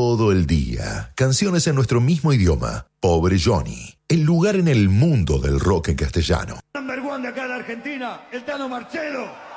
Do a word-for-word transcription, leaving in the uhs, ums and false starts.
todo el día. Canciones en nuestro mismo idioma. Pobre Johnny. El lugar en el mundo del rock en castellano. Number one de acá de Argentina, el Tano Marcelo.